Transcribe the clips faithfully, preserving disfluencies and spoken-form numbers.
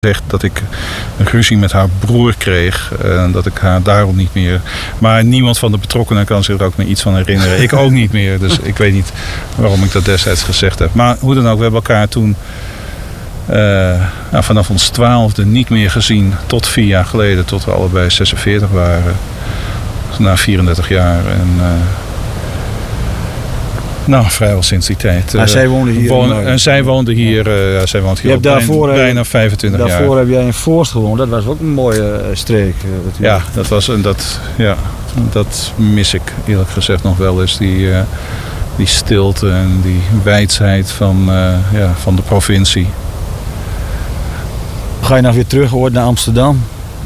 Zegt dat ik een ruzie met haar broer kreeg. En dat ik haar daarom niet meer... Maar niemand van de betrokkenen kan zich er ook meer iets van herinneren. Ik ook niet meer. Dus ik weet niet waarom ik dat destijds gezegd heb. Maar hoe dan ook, we hebben elkaar toen... Uh, nou, vanaf ons twaalfde niet meer gezien. Tot vier jaar geleden. Tot we allebei zesenveertig waren. Na vierendertig jaar. En... Uh, Nou, vrijwel sinds die tijd. Maar uh, zij woonde hier. Woon, en zij woonde hier, uh, ja, zij woont hier al daarvoor, bijna, bijna vijfentwintig daarvoor jaar. Daarvoor heb jij in Voorst gewoond. Dat was ook een mooie uh, streek. Uh, ja, dat was en dat, ja, dat mis ik eerlijk gezegd nog wel eens. Die, uh, die stilte en die wijsheid van, uh, ja, van de provincie. Ga je nou weer terug ooit naar Amsterdam?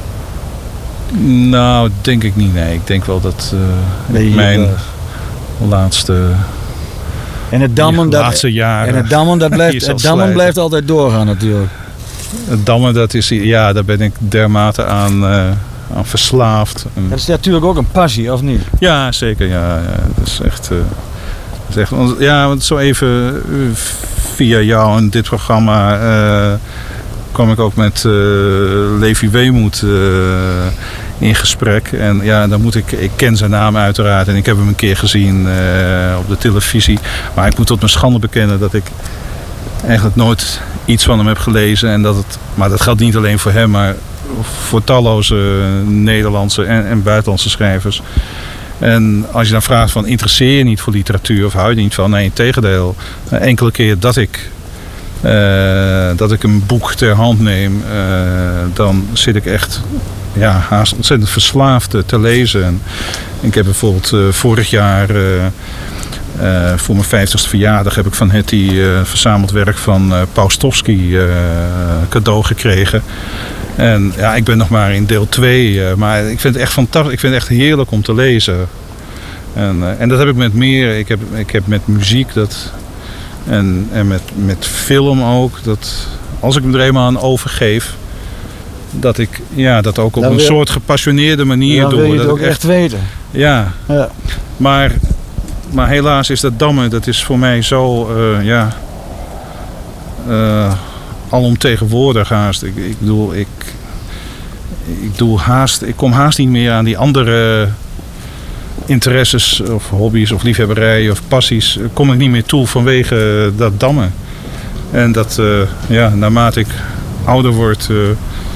Nou, denk ik niet. Nee, ik denk wel dat uh, nee, mijn uh, laatste... En het dammen, dat, laatste jaren. En het dammen, dat blijft, het dammen blijft altijd doorgaan natuurlijk. Het dammen, dat is, ja, daar ben ik dermate aan, uh, aan verslaafd. Dat is natuurlijk ook een passie, of niet? Ja, zeker. Ja, ja. Dat is echt, uh, dat is echt... Ja, want zo even uh, via jou en dit programma uh, kwam ik ook met uh, Levi Weemoed uh, in gesprek. En ja, dan moet ik, ik ken zijn naam uiteraard en ik heb hem een keer gezien uh, op de televisie. Maar ik moet tot mijn schande bekennen dat ik eigenlijk nooit iets van hem heb gelezen. En dat het, maar dat geldt niet alleen voor hem, maar voor talloze Nederlandse en, en buitenlandse schrijvers. En als je dan vraagt van interesseer je niet voor literatuur of hou je er niet van? Nee, integendeel. Enkele keer dat ik Uh, dat ik een boek ter hand neem, uh, dan zit ik echt ja, haast ontzettend verslaafd uh, te lezen. En ik heb bijvoorbeeld uh, vorig jaar, uh, uh, voor mijn vijftigste verjaardag, heb ik van Hetty uh, verzameld werk van uh, Paustovsky uh, cadeau gekregen. En ja, ik ben nog maar in deel twee, uh, maar ik vind het echt fantastisch. Ik vind het echt heerlijk om te lezen. En, uh, en dat heb ik met meer. Ik heb, ik heb met muziek dat... En, en met, met film ook. Dat als ik me er eenmaal aan overgeef. Dat ik ja, dat ook op dan een wil, soort gepassioneerde manier dan doe. Dan wil je dat het ook echt, echt weten. Ja. ja. Maar, maar helaas is dat dammen. Dat is voor mij zo... Uh, ja, uh, alomtegenwoordig haast. Ik, ik bedoel, ik, ik, doe haast, ik kom haast niet meer aan die andere... interesses of hobby's of liefhebberijen of passies kom ik niet meer toe vanwege dat dammen. En dat, uh, ja, naarmate ik ouder word, uh,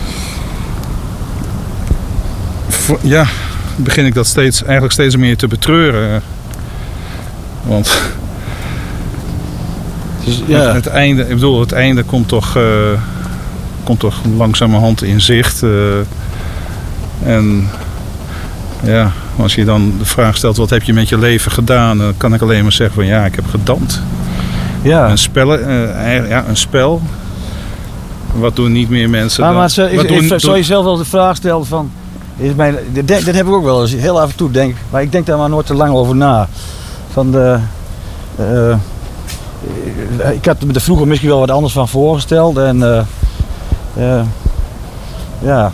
voor, ja, begin ik dat steeds, eigenlijk steeds meer te betreuren. Want dus, ja. het, het einde, ik bedoel, het einde komt toch, uh, komt toch langzamerhand in zicht. Uh, en ja, als je dan de vraag stelt, wat heb je met je leven gedaan? Dan kan ik alleen maar zeggen van ja, ik heb gedampt. Ja. Een, spel, uh, ja, een spel. Wat doen niet meer mensen maar, dan... Maar zo, is, doen, is, zou je zelf wel de vraag stellen van... Is mijn, dat, dat heb ik ook wel eens heel af en toe denk. Maar ik denk daar maar nooit te lang over na. Van de... Uh, ik had me er vroeger misschien wel wat anders van voorgesteld. En... Uh, uh, ja...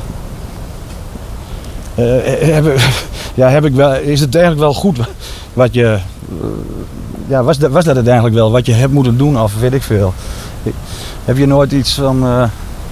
Uh, heb, ja, heb ik wel, is het eigenlijk wel goed wat je... Uh, ja, was, dat, was dat het eigenlijk wel wat je hebt moeten doen of weet ik veel? Heb je nooit iets van... Uh,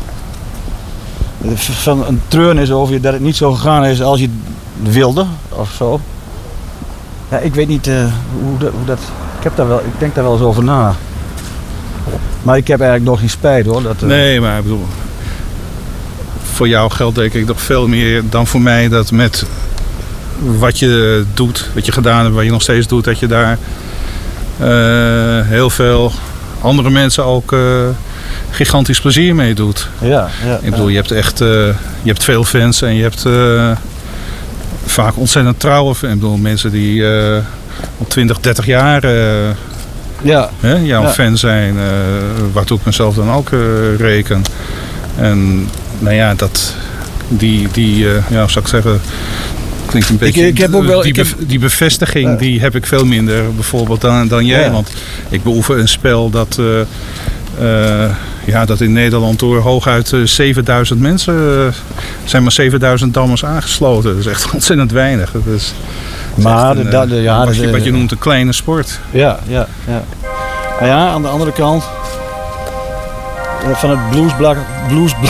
van een treurnis over je dat het niet zo gegaan is als je wilde of zo? Ja, ik weet niet uh, hoe, dat, hoe dat... Ik heb daar wel, ik denk daar wel eens over na. Maar ik heb eigenlijk nog geen spijt hoor. Dat, uh, nee, maar ik bedoel... Voor jou geldt denk ik nog veel meer dan voor mij dat met wat je doet, wat je gedaan hebt, wat je nog steeds doet, dat je daar uh, heel veel andere mensen ook uh, gigantisch plezier mee doet. Ja, ja, ik bedoel, ja. je hebt echt uh, je hebt veel fans en je hebt uh, vaak ontzettend trouwe fans. Ik bedoel, mensen die uh, al twintig, dertig jaar uh, ja. hè, jouw ja. fan zijn, uh, waartoe ik mezelf dan ook uh, reken. En nou ja, dat, die, die uh, ja, zou ik zeggen, klinkt een beetje, ik, ik heb ook wel, die, ik heb, be, die bevestiging, uh, die heb ik veel minder bijvoorbeeld dan, dan jij. Ja. Want ik beoefen een spel dat, uh, uh, ja, dat in Nederland door hooguit uh, zevenduizend mensen, uh, zijn maar zevenduizend dammers aangesloten. Dat is echt ontzettend weinig. Dat is, dat maar is een, de, de, ja, wat, je, de, wat je noemt een kleine sport. Ja, ja, ja. Maar ja, aan de andere kant... van het bluesblad, bluesblad